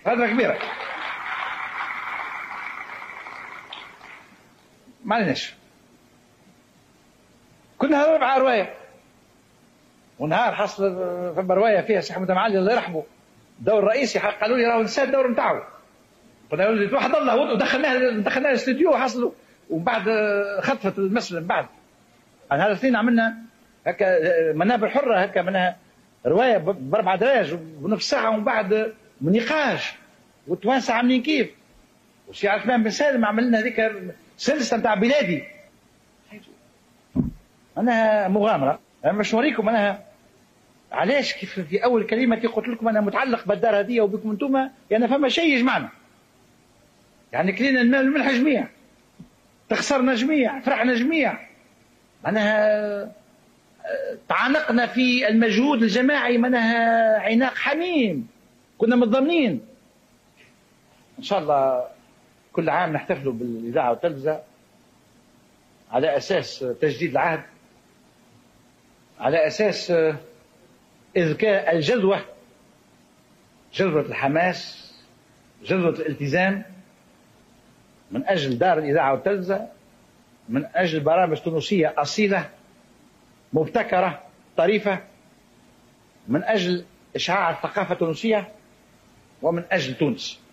هذا كبيرة. ما عليناش. كل نهار 4 رواية، ونهار حصل فما رواية فيها سي حمد معالي الله يرحمه الدور الرئيسي، قالوا لي راهو نسى الدور نتاعو. قلنا له واحد الله ودخلناه الاستوديو حصلوا، ومن بعد خطفت المسألة. من بعد نهار الاثنين عملنا هكا منابر حرة، هكا منها رواية ب4 دراج بنص ساعة، ومن بعد نقاش والتوانسة عاملين كيف، وسي عثمان بن سالم عملنا هذيك سلسلة نتاع بلادي. أنا مغامرة، أنا باش نوريكم أنا علاش كيف في أول كلمة كي قلت لكم أنا متعلق بالدار هذه وبكم أنتم، يعني فما شيء يجمعنا، يعني كلينا الملح جميع، تخسرنا جميع، فرحنا جميع، معناها تعانقنا في المجهود الجماعي، معناها عناق حميم، كنا متضامنين. إن شاء الله كل عام نحتفلوا بالإذاعة والتلفزة على أساس تجديد العهد، على أساس إذكاء الجذوة، جذوة الحماس، جذوة الالتزام، من أجل دار الإذاعة والتلفزة، من أجل برامج تونسية أصيلة مبتكرة طريفة، من أجل إشعاع الثقافة التونسية، ومن أجل تونس.